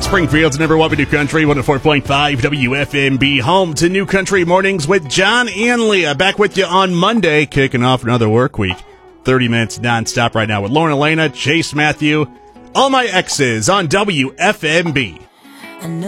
Springfield's number one New Country, 104.5 WFMB, home to New Country Mornings with John and Leah. Back with you on Monday, kicking off another work week. 30 minutes nonstop right now with Lauren Elena, Chase Matthew, All My Exes on WFMB.